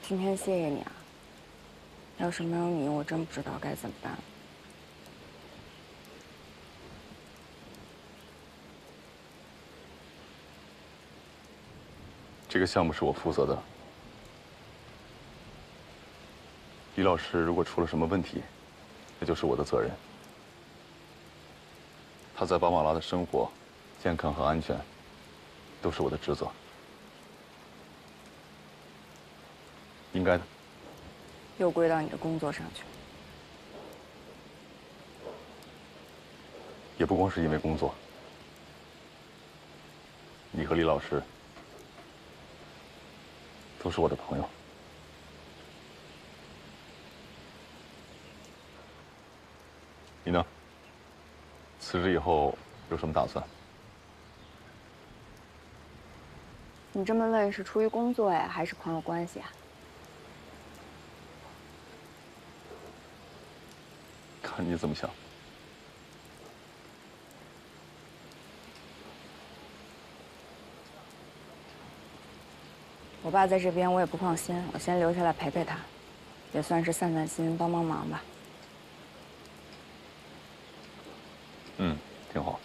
今天谢谢你啊，要是没有你，我真不知道该怎么办。 这个项目是我负责的。李老师如果出了什么问题，那就是我的责任。他在巴马拉的生活、健康和安全，都是我的职责，应该的。 又归到你的工作上去了。 也不光是因为工作。你和李老师都是我的朋友。你呢？辞职以后有什么打算？ 你这么问是出于工作呀，还是朋友关系啊？ 看你怎么想。 我爸在这边，我也不放心，我先留下来陪陪他，也算是散散心，帮帮忙吧。 嗯，挺好。